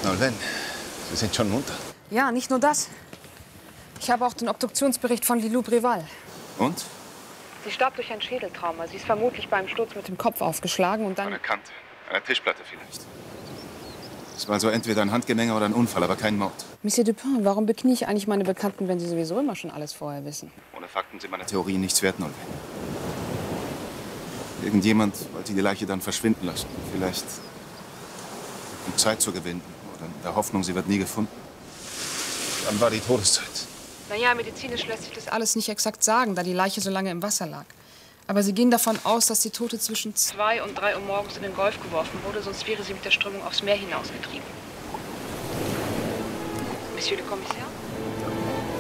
Nolwenn, Sie sind schon munter. Ja, nicht nur das. Ich habe auch den Obduktionsbericht von Lilou Breval. Und? Sie starb durch ein Schädeltrauma. Sie ist vermutlich beim Sturz mit dem Kopf aufgeschlagen und dann... An der Kante, an der Tischplatte vielleicht. Es war also entweder ein Handgemenge oder ein Unfall, aber kein Mord. Monsieur Dupin, warum beknie ich eigentlich meine Bekannten, wenn sie sowieso immer schon alles vorher wissen? Ohne Fakten sind meine Theorien nichts wert, Nolwenn. Irgendjemand wollte die Leiche dann verschwinden lassen. Vielleicht um Zeit zu gewinnen oder in der Hoffnung, sie wird nie gefunden. Wann war die Todeszeit? Naja, medizinisch lässt sich das alles nicht exakt sagen, da die Leiche so lange im Wasser lag. Aber sie gehen davon aus, dass die Tote zwischen 2 und 3 Uhr morgens in den Golf geworfen wurde, sonst wäre sie mit der Strömung aufs Meer hinausgetrieben. Monsieur le Commissaire?